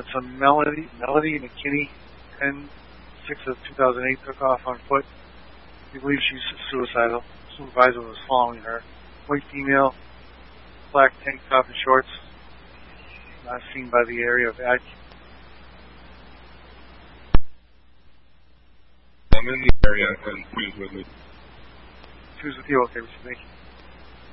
It's a Melody McKinney, 10/6 of 2008, took off on foot. We believe she's suicidal. Supervisor was following her. White female, black tank top and shorts. Last seen by the area of Ad. I'm in the area, and please with me. Choose with you, okay, thank you.